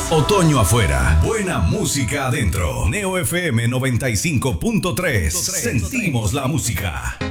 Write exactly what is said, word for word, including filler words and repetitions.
Otoño afuera, buena música adentro. Neo F M noventa y cinco punto tres. Sentimos la música.